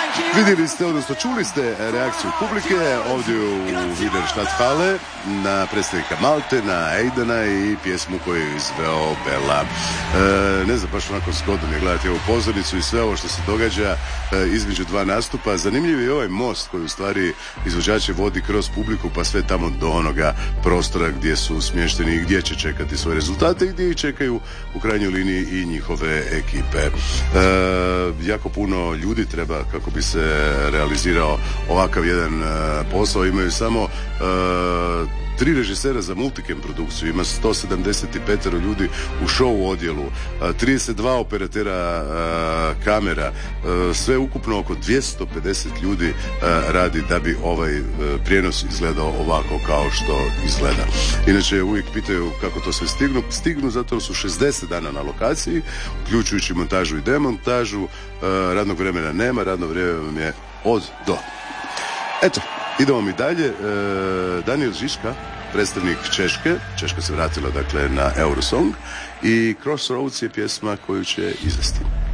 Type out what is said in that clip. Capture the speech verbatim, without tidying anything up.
Vidjeli ste, odnosno čuli ste reakciju publike ovdje u Widerstadthalle na predstavnika Malte, na Aidana i pjesmu koju je izveo Bela. E, ne znam, baš onako zgodno je gledati ovu pozornicu i sve ovo što se događa e, između dva nastupa. Zanimljiv je ovaj most koji u stvari izvođače vodi kroz publiku pa sve tamo do onoga prostora gdje su smješteni i gdje će čekati svoje rezultate i gdje ih čekaju u krajnjoj liniji i njihove ekipe. E, jako puno ljudi treba kako bi se realizirao ovakav jedan uh, posao. Imaju samo uh, tri režisera za Multicam produkciju, ima sto sedamdeset pet ljudi u show odjelu, uh, trideset dva operatera uh, kamera, uh, sve ukupno oko dvjesto pedeset ljudi uh, radi da bi ovaj uh, prijenos izgledao ovako kao što izgleda. Inače uvijek pitaju kako to sve stignu. Stignu zato su šezdeset dana na lokaciji, uključujući montažu i demontažu. Uh, radnog vremena nema, radno vrijeme vam je od do. Eto, idemo mi dalje. E, Daniel Žižka, predstavnik Češke. Češka se vratila dakle na Eurosong i Crossroads je pjesma koju će izvesti.